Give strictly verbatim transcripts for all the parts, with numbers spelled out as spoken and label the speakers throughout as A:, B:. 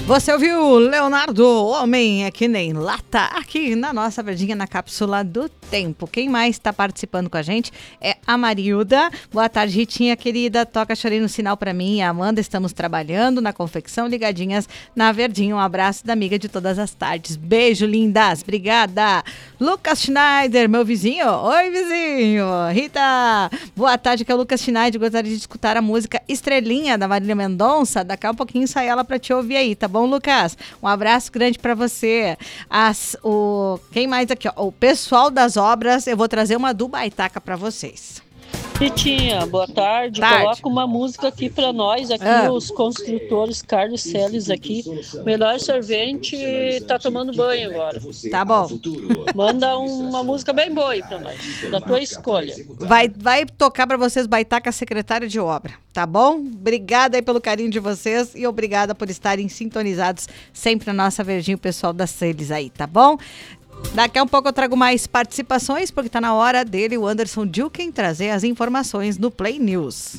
A: Você ouviu Leonardo, Homem é que nem lata, aqui na nossa verdinha na cápsula do tempo. Quem mais está participando com a gente é a Marilda. Boa tarde, Ritinha querida. Toca chorei no sinal para mim e a Amanda. Estamos trabalhando na confecção, ligadinhas na verdinha. Um abraço da amiga de todas as tardes. Beijo, lindas. Obrigada. Lucas Schneider, meu vizinho. Oi, vizinho. Rita, boa tarde, que é o Lucas Schneider. Gostaria de escutar a música Estrelinha, da Marília Mendonça. Daqui a um pouquinho sai ela para te ouvir aí, tá bom, Lucas? Um abraço grande para você. As, o, quem mais aqui? Ó, o pessoal das obras, eu vou trazer uma do Baitaca para vocês.
B: Ritinha, boa tarde.
A: tarde.
B: Coloca uma música aqui para nós, aqui
A: Ah.
B: os construtores, Carlos Celes aqui. O melhor servente tá tomando banho agora.
A: Tá bom.
B: Manda uma música bem boa aí para nós, da tua escolha.
A: Vai, vai tocar para vocês Baitaca, secretária de obra, tá bom? Obrigada aí pelo carinho de vocês e obrigada por estarem sintonizados sempre na nossa verdinha, o pessoal das Celes aí, tá bom? Daqui a um pouco eu trago mais participações, porque tá na hora dele, o Anderson Dilken, trazer as informações no Play News.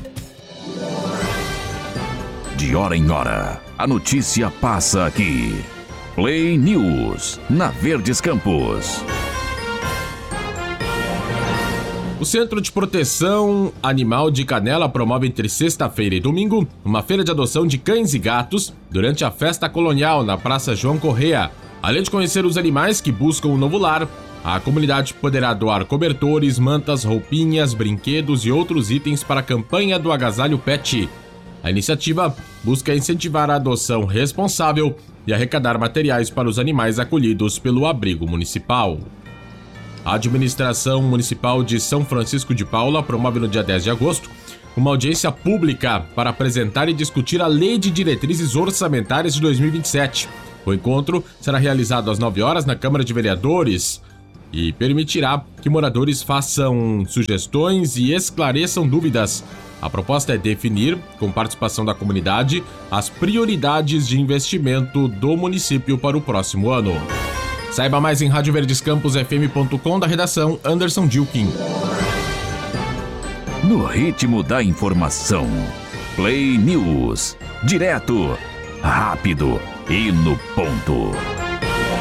C: De hora em hora, a notícia passa aqui. Play News, na Verdes Campos.
D: O Centro de Proteção Animal de Canela promove entre sexta-feira e domingo uma feira de adoção de cães e gatos durante a festa colonial na Praça João Correa. Além de conhecer os animais que buscam um novo lar, a comunidade poderá doar cobertores, mantas, roupinhas, brinquedos e outros itens para a campanha do Agasalho Pet. A iniciativa busca incentivar a adoção responsável e arrecadar materiais para os animais acolhidos pelo abrigo municipal. A Administração Municipal de São Francisco de Paula promove no dia dez de agosto uma audiência pública para apresentar e discutir a Lei de Diretrizes Orçamentárias de dois mil e vinte e sete. O encontro será realizado às nove horas na Câmara de Vereadores e permitirá que moradores façam sugestões e esclareçam dúvidas. A proposta é definir, com participação da comunidade, as prioridades de investimento do município para o próximo ano. Saiba mais em rádio verdes campos f m ponto com, da redação Anderson Dilken.
C: No ritmo da informação, Play News. Direto, rápido e no ponto.